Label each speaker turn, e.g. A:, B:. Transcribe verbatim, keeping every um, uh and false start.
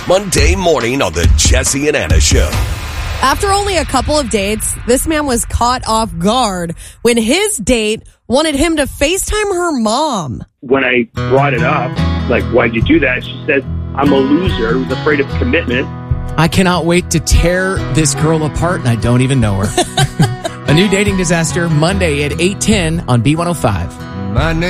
A: Monday morning on the Jesse and Anna Show.
B: After only a couple of dates, this man was caught off guard when his date wanted him to FaceTime her mom.
C: When I brought it up, like, why'd you do that? She said, I'm a loser who's afraid of commitment.
D: I cannot wait to tear this girl apart, and I don't even know her. A new dating disaster, Monday at eight ten on B one oh five.
E: My name